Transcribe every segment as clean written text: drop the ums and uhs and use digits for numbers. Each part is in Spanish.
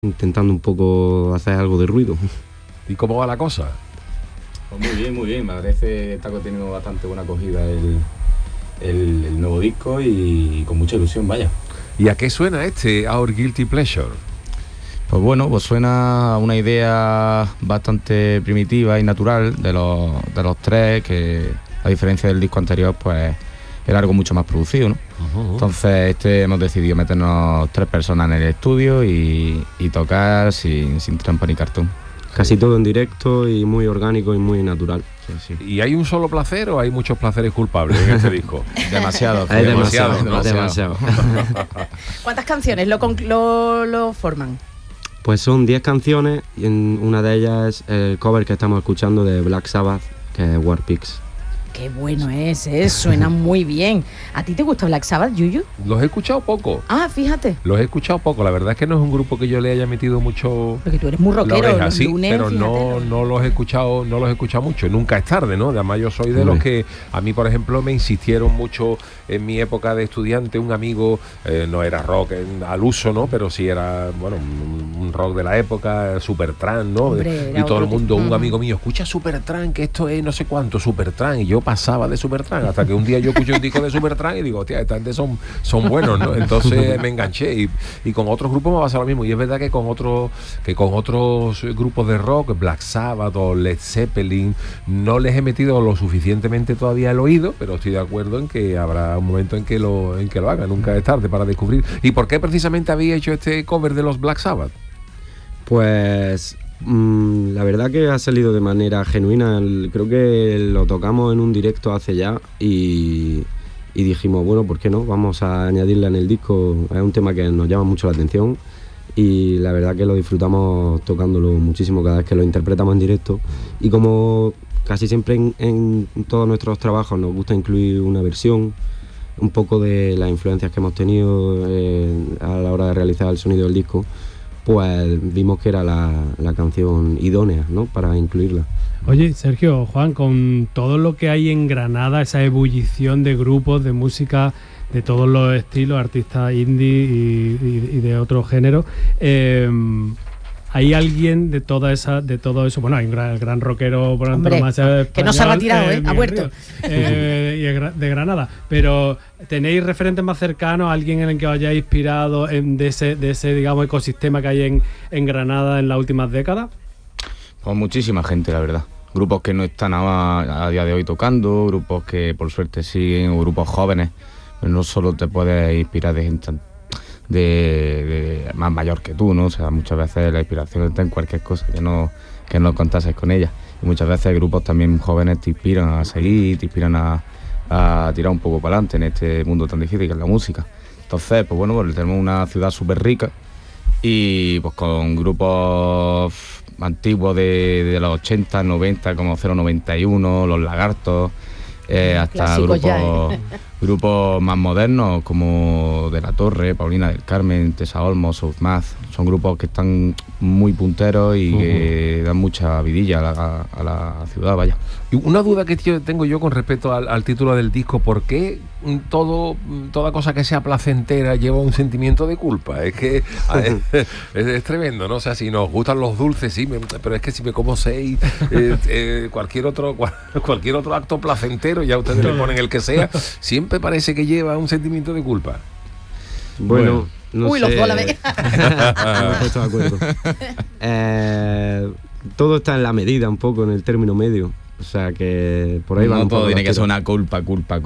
intentando un poco hacer algo de ruido. ¿Y cómo va la cosa? Pues muy bien, me parece está teniendo bastante buena acogida el nuevo disco y con mucha ilusión, vaya. ¿Y a qué suena Our Guilty Pleasure? Pues bueno, pues suena a una idea bastante primitiva y natural de los tres, que a diferencia del disco anterior, pues era algo mucho más producido, ¿no? Entonces hemos decidido meternos 3 personas en el estudio y tocar sin trampa ni cartón. Casi todo en directo y muy orgánico y muy natural. Sí. ¿Y hay un solo placer o hay muchos placeres culpables en este disco? Demasiado. Hay demasiado. ¿Cuántas canciones lo forman? Pues son 10 canciones y una de ellas es el cover que estamos escuchando de Black Sabbath, que es War Pigs. Qué bueno suena muy bien. ¿A ti te gusta Black Sabbath, Yuyu? Los he escuchado poco. Ah, fíjate. Los he escuchado poco. La verdad es que no es un grupo que yo le haya metido mucho. Porque tú eres muy rockero, oreja, sí, lunes, pero fíjate, no los he escuchado mucho. Nunca es tarde, ¿no? Además yo soy de los que a mí, por ejemplo, me insistieron mucho en mi época de estudiante. Un amigo no era rock al uso, ¿no? Pero sí era, bueno, un rock de la época, Supertramp, ¿no? Hombre, y todo el mundo, un amigo mío, escucha Supertramp, que esto es no sé cuánto Supertramp, y yo pasaba de Supertramp hasta que un día yo escuché un disco de Supertramp y digo, hostia, esta gente son buenos, ¿no? Entonces me enganché y con otros grupos me pasa lo mismo, y es verdad que con otros grupos de rock, Black Sabbath o Led Zeppelin, no les he metido lo suficientemente todavía el oído, pero estoy de acuerdo en que habrá un momento en que lo haga, nunca es tarde para descubrir. ¿Y por qué precisamente había hecho este cover de los Black Sabbath? Pues la verdad que ha salido de manera genuina. Creo que lo tocamos en un directo hace ya y dijimos, bueno, ¿por qué no? Vamos a añadirla en el disco. Es un tema que nos llama mucho la atención y la verdad que lo disfrutamos tocándolo muchísimo cada vez que lo interpretamos en directo. Y como casi siempre en todos nuestros trabajos nos gusta incluir una versión, un poco de las influencias que hemos tenido a la hora de realizar el sonido del disco, pues vimos que era la canción idónea, ¿no?, para incluirla. Oye, Sergio, Juan, con todo lo que hay en Granada, esa ebullición de grupos, de música, de todos los estilos, artistas indie y de otro género, ¿hay alguien de todo eso? Bueno, hay el gran rockero por antonomasia que no se ha retirado, ha vuelto. De Granada, pero ¿tenéis referentes más cercanos, alguien en el que os hayáis inspirado de ese digamos ecosistema que hay en Granada en las últimas décadas? Pues muchísima gente, la verdad. Grupos que no están a día de hoy tocando, grupos que por suerte siguen, o grupos jóvenes. Pero no solo te puedes inspirar de gente de más mayor que tú, ¿no? O sea, muchas veces la inspiración está en cualquier cosa, que no contases con ella. Y muchas veces grupos también jóvenes te inspiran a seguir, te inspiran a tirar un poco para adelante en este mundo tan difícil que es la música. Entonces, pues bueno, pues tenemos una ciudad súper rica y pues con grupos antiguos de los 80, 90, como 091, Los Lagartos, hasta grupos más modernos como De la Torre, Paulina del Carmen, Tessa Olmos, Southmath. Son grupos que están muy punteros y que dan mucha vidilla a la ciudad, vaya. Y una duda que tengo yo con respecto al título del disco, ¿por qué toda cosa que sea placentera lleva un sentimiento de culpa? Es que es tremendo, ¿no? O sea, si nos gustan los dulces, sí, pero es que si me como 6, cualquier otro acto placentero, ya ustedes le ponen el que sea, siempre parece que lleva un sentimiento de culpa. Bueno, no sé. Los bolas de... No estoy de acuerdo. Todo está en la medida, un poco, en el término medio. O sea que por ahí va. No todo tiene que ser una culpa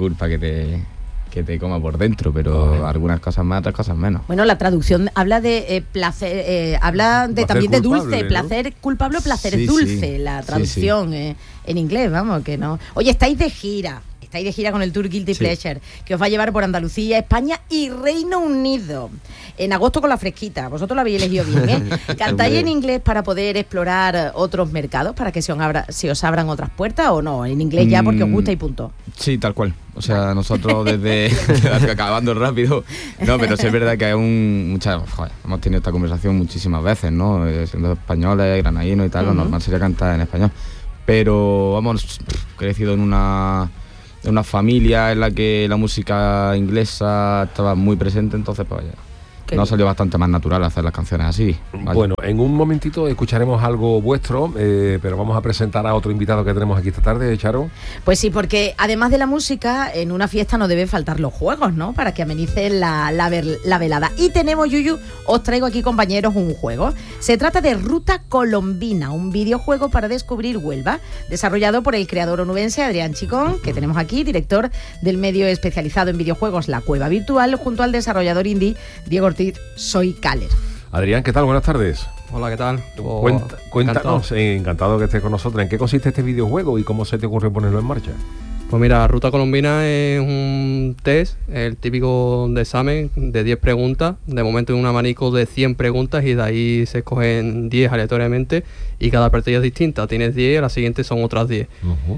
que te coma por dentro, pero algunas cosas más, otras cosas menos. Bueno, la traducción habla de placer, habla de también de dulce, ¿no? Placer culpable o placer dulce, la traducción en inglés, vamos, que no. Oye, estáis de gira con el tour Guilty Pleasure, que os va a llevar por Andalucía, España y Reino Unido. En agosto con la fresquita. Vosotros lo habéis elegido bien, ¿eh? ¿Cantáis en inglés para poder explorar otros mercados, para que se os abran otras puertas, o no? En inglés ya porque os gusta y punto. Sí, tal cual. O sea, nosotros desde... acabando rápido. No, pero sí es verdad que hay hemos tenido esta conversación muchísimas veces, ¿no? Siendo españoles, granadinos y tal, lo normal sería cantar en español. Pero, vamos, crecido en una familia en la que la música inglesa estaba muy presente, entonces pues nos ha salido bastante más natural hacer las canciones así. Vaya. Bueno, en un momentito escucharemos algo vuestro, pero vamos a presentar a otro invitado que tenemos aquí esta tarde, Charo. Pues sí, porque además de la música, en una fiesta no deben faltar los juegos, ¿no? Para que amenice la velada. Y tenemos, Yuyu, os traigo aquí, compañeros, un juego. Se trata de Ruta Colombina, un videojuego para descubrir Huelva, desarrollado por el creador onubense Adrián Chicón, que tenemos aquí, director del medio especializado en videojuegos La Cueva Virtual, junto al desarrollador indie Diego Ortiz, Soy Caler. Adrián, ¿qué tal? Buenas tardes. Hola, ¿qué tal? Cuéntanos, encantado que estés con nosotros. ¿En qué consiste este videojuego y cómo se te ocurrió ponerlo en marcha? Pues mira, Ruta Colombina es un test, el típico de examen de 10 preguntas. De momento es un abanico de 100 preguntas y de ahí se escogen 10 aleatoriamente y cada partida es distinta. Tienes 10, la siguiente son otras 10.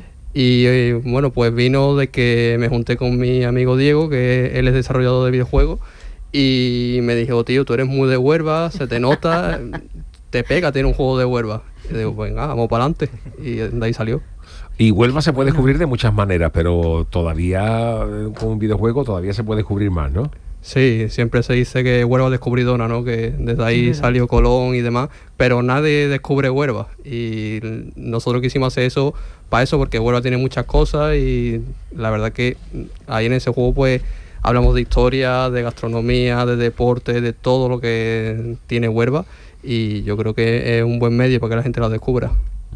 Y bueno, pues vino de que me junté con mi amigo Diego, que él es desarrollador de videojuegos, y me dijo, tío, tú eres muy de Huelva, se te nota, te pega, tiene un juego de Huelva. Y digo, venga, vamos para adelante. Y de ahí salió. Y Huelva se puede descubrir de muchas maneras, pero todavía con un videojuego todavía se puede descubrir más, ¿no? Sí, siempre se dice que Huelva es descubridora, ¿no? Que desde ahí salió Colón y demás, pero nadie descubre Huelva. Y nosotros quisimos hacer eso para eso, porque Huelva tiene muchas cosas y la verdad que ahí en ese juego pues hablamos de historia, de gastronomía, de deporte, de todo lo que tiene Huelva, y yo creo que es un buen medio para que la gente lo descubra.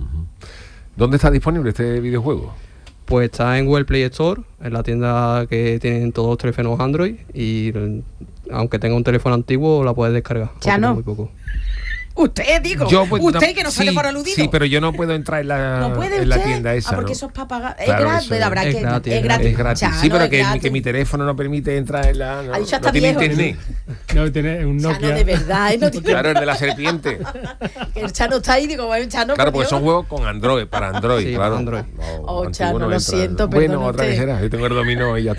¿Dónde está disponible este videojuego? Pues está en Google Play Store, en la tienda que tienen todos los teléfonos Android, y aunque tenga un teléfono antiguo la puedes descargar. Chano. Muy poco. Usted, digo, pues, usted que no sale por aludido. Sí, pero yo no puedo entrar en la tienda esa. Porque ¿no? eso es para pagar. Claro, es gratis, es gratis. Es gratis. Chano, Sí, pero es gratis. que mi teléfono no permite entrar en la... Ha dicho hasta no tiene viejo. internet. No, tiene un Nokia. Chano, de verdad. No tiene... Claro, el de la serpiente. Que el Chano está ahí, digo, bueno, Chano. Claro, porque son juegos con Android, para Android, Sí, claro. para Android. Oh, antiguo Chano, lo entra. siento, Bueno, perdone otra usted. vez será. Yo tengo el dominó y ya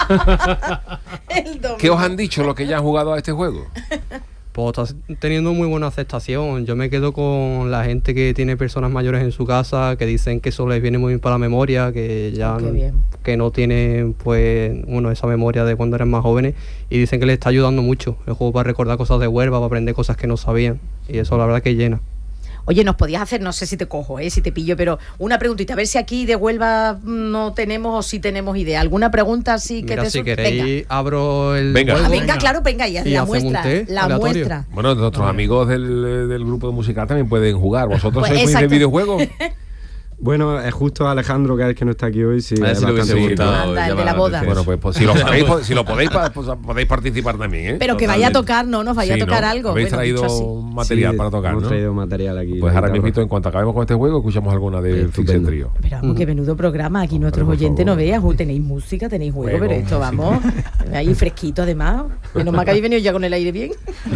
está. ¿Qué os han dicho los que ya han jugado a este juego? Pues está teniendo muy buena aceptación. Yo me quedo con la gente que tiene personas mayores en su casa, que dicen que eso les viene muy bien para la memoria, que ya que no tienen pues esa memoria de cuando eran más jóvenes, y dicen que les está ayudando mucho el juego para recordar cosas de Huelva, para aprender cosas que no sabían, y eso la verdad que llena. Oye, nos podías hacer, no sé si te cojo, si te pillo, pero una preguntita, a ver si aquí de Huelva no tenemos o si tenemos idea. ¿Alguna pregunta así que Mira, te si queréis, abro el Venga. juego. venga, claro, venga, y la muestra. La aleatorio. muestra. Bueno, nuestros amigos del grupo de musical también pueden jugar. ¿Vosotros Pues, sois muy de exacto. videojuegos? Bueno, es justo Alejandro, que es el que no está aquí hoy. Sí, A ver es si lo hubiese bastante gustado. Anda, el llama de la boda. atención. Bueno, pues si lo sabéis, si lo podéis, pues podéis participar también, ¿eh? Pero que vaya a tocar, no nos vaya Sí, a tocar ¿no? algo. Habéis Bueno, dicho así. traído material Sí, para tocar, hemos ¿no? traído material aquí. Pues la ahora guitarra. mismo, en cuanto acabemos con este juego, escuchamos alguna de Fix Estupendo. Trío. Pero vamos, que menudo programa. Aquí nuestros por oyentes no favor. vean. Tenéis música, tenéis juego, Juego, pero esto, vamos, ahí fresquito además. Menos mal que habéis venido ya con el aire bien.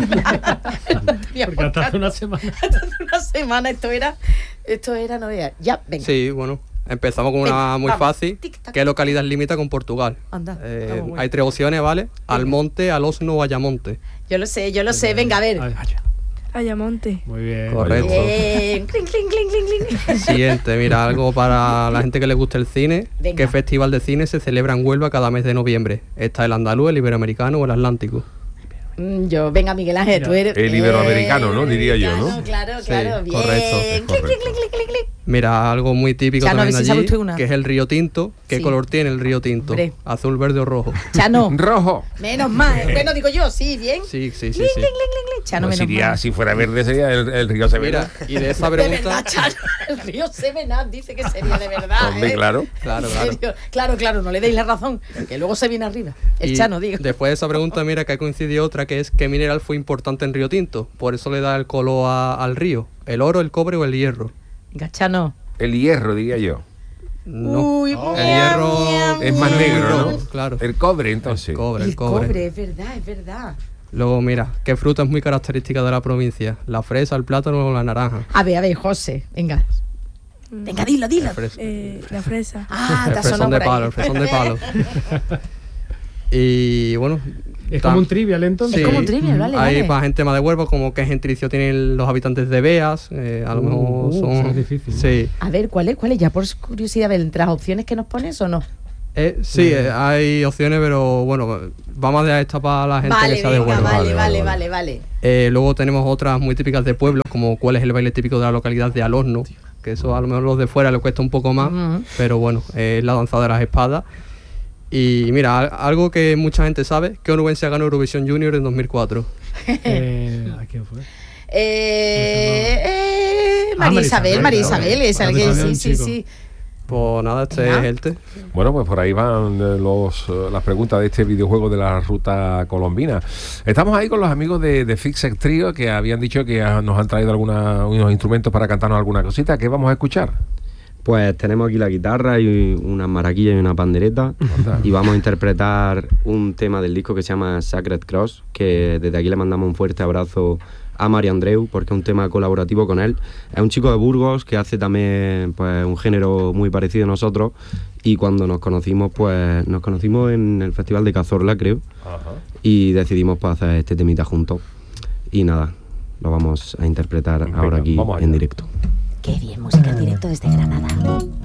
Porque hasta hace una semana. Hasta hace una semana esto era, no veas. Ya, venga. Sí, bueno, empezamos con una Venga, muy vamos. fácil. Tic-tac. ¿Qué localidad limita con Portugal? Anda, vamos, bueno. Hay 3 opciones, ¿vale? Almonte, Alosno o Ayamonte. Yo lo sé. Venga, a ver. Ayamonte. Muy bien. Correcto. Cling, cling, cling, cling, cling. Siguiente, mira, algo para la gente que le guste el cine. Venga. ¿Qué festival de cine se celebra en Huelva cada mes de noviembre? ¿Está el andaluz, el iberoamericano o el atlántico? Venga, Miguel Ángel, tú eres... El iberoamericano, ¿no? Diría yo, ¿no? Claro, Sí, bien. correcto, es Cling, correcto. cling, cling, cling, cling, cling. Mira, algo muy típico Chano, a ver también si sabe allí, usted una. que es el río Tinto. ¿Qué Sí. color tiene el río Tinto? Hombre. Azul, verde o rojo. Chano, Rojo. menos mal. Bueno, digo yo, sí, bien. Sí, sí, sí, Cling, sí. cling, cling, cling, cling. Chano, Pues menos mal. si fuera verde sería el río Severa. Mira, y de esa De pregunta... verdad, Chano, el río Sevenat dice que sería de verdad. Hombre, claro. Claro, En claro. serio. Claro, no le deis la razón, que luego se viene arriba. El Y Chano, digo. después de esa pregunta, mira que ha coincidido otra, que es ¿qué mineral fue importante en Río Tinto? Por eso le da el color al río. ¿El oro, el cobre o el hierro? Venga, Chano. El hierro, diría yo. No. Uy, El miau, hierro miau, Es más miau. negro, ¿no? rojo, claro. El cobre, entonces. El cobre, El cobre, es verdad. Luego, mira, ¿qué fruta es muy característica de la provincia? ¿La fresa, el plátano o la naranja? A ver, José, venga. Venga, dilo. La fresa. La fresa. Ah, El te ha fresón sonado de por palo, ahí. el fresón de palo. Y bueno... Es como un trivial entonces. Es como un trivial, vale, Hay vale. más gente más de Huelva, como qué gentilicio tienen los habitantes de Beas, a lo mejor eso son... es difícil, ¿no? Sí. A ver, ¿cuál es? Ya por curiosidad, ¿ver entre las opciones que nos pones o no? Sí, hay opciones, pero bueno, vamos a dejar esta para la gente que sea de Huelva. Vale. Luego tenemos otras muy típicas de pueblo, como cuál es el baile típico de la localidad de Alorno, que eso a lo mejor los de fuera les cuesta un poco más, pero bueno, es la danza de las espadas. Y mira, algo que mucha gente sabe, que Onubense ganó Eurovisión Junior en 2004. ¿A quién fue? María Isabel, esa que sí. Pues nada, este es el té. Bueno, pues por ahí van las preguntas de este videojuego de la ruta colombina. Estamos ahí con los amigos de Fixed Trio, que habían dicho que nos han traído unos instrumentos para cantarnos alguna cosita. ¿Qué vamos a escuchar? Pues tenemos aquí la guitarra y unas maraquillas y una pandereta. Y vamos a interpretar un tema del disco que se llama Sacred Cross, que desde aquí le mandamos un fuerte abrazo a Mario Andreu, porque es un tema colaborativo con él. Es un chico de Burgos que hace también pues un género muy parecido a nosotros, y cuando nos conocimos en el Festival de Cazorla, creo. Ajá. Y decidimos pues hacer este temita juntos. Y nada, lo vamos a interpretar ahora aquí en directo. Qué bien, música en directo desde Granada.